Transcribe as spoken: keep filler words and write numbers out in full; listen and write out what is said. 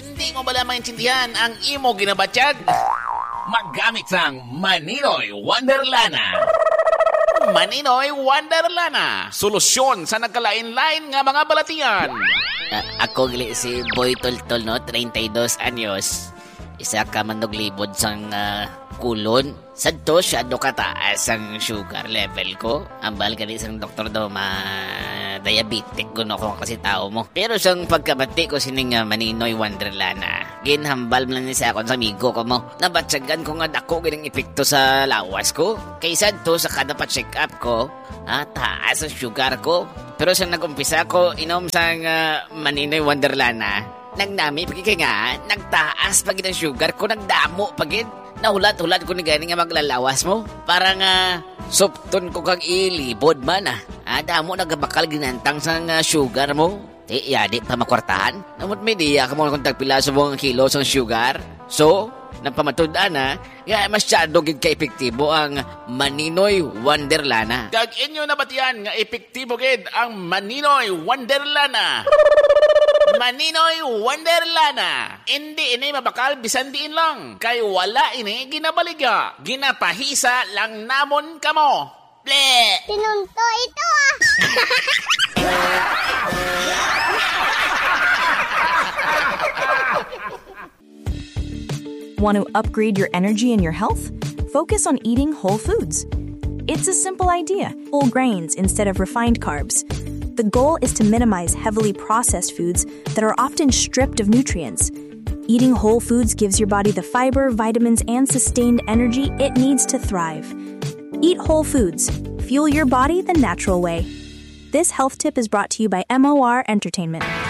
Hindi mo bala maintindihan ang imo ginabatyag? Maggamit sang Maninoy Wonderlana. Maninoy Wonderlana. Solusyon sa nagkalain-lain nga mga balatian. Uh, ako gali si Boy Toltol, no? thirty-dos anyos. Isa ka manuglibod sang uh, kulon. Sadto siya do kataas ang sugar level ko. Ambal ka di sang doktor daw ma-diabetic kuno ko kasi tao mo. Pero sang pagkabati ko sining uh, Maninoy Wonderlana, ginhambal mo lang ni sa akong sa amigo ko mo. Nabatsagan ko nga dako gining epekto sa lawas ko. Kaysa to sa kada pa-check up ko, ah, taas ang sugar ko. Pero sang nag-umpisa ko inom sang uh, Maninoy Wonderlana, nagnami pagkikay nga, nagtaas pagid ang sugar ko, nagdamo pagid. Nahulat-hulat ko ni gani nga maglalawas mo. Parang uh, supton ko kang ilibod man ah. Ah, damo nagabakal ginantang sa uh, sugar mo. Di, yadi pa makwartahan. Namot may diya ka mo kung tagpila sa mga kilo sa sugar. So, napamatudaan na, nga masyado gid ka-epektibo ang Maninoy Wonderlana. Kag inyo na batiyan nga epektibo gid ang Maninoy Wonderlana. Maninoy Wonderlana. Hindi ini mabakal bisan diin lang. Kay wala ini ginabaliga. Ginapahisa lang namon kamo. Ble! Tinunto ito ah! Want to upgrade your energy and your health? Focus on eating whole foods. It's a simple idea. Whole grains instead of refined carbs. The goal is to minimize heavily processed foods that are often stripped of nutrients. Eating whole foods gives your body the fiber, vitamins, and sustained energy it needs to thrive. Eat whole foods. Fuel your body the natural way. This health tip is brought to you by M O R Entertainment.